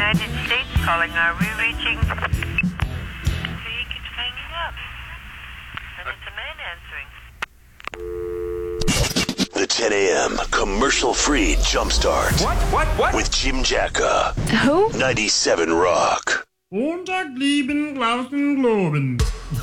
United States calling. Are we reaching? He keeps hanging up. And it's a man answering. The 10 a.m. commercial-free Jumpstart. What? With Jim Jacka. Who? 97 Rock. Montag lieben Glauben Globen.